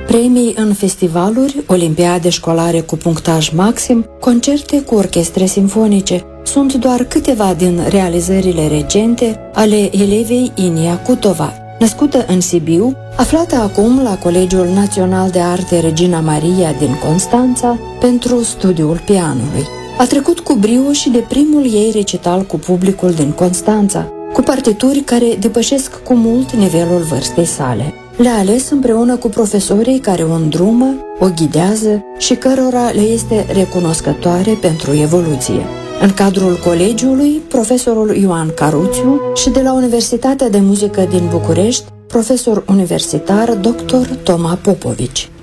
Premii în festivaluri, olimpiade școlare cu punctaj maxim, concerte cu orchestre simfonice sunt doar câteva din realizările recente ale elevei Inia Cutova, născută în Sibiu, aflată acum la Colegiul Național de Arte Regina Maria din Constanța pentru studiul pianului. A trecut cu brio și de primul ei recital cu publicul din Constanța, cu partituri care depășesc cu mult nivelul vârstei sale. Le-a ales împreună cu profesorii care o îndrumă, o ghidează și cărora le este recunoscătoare pentru evoluție. În cadrul colegiului, profesorul Ioan Caruțiu și de la Universitatea de Muzică din București, profesor universitar dr. Toma Popovici.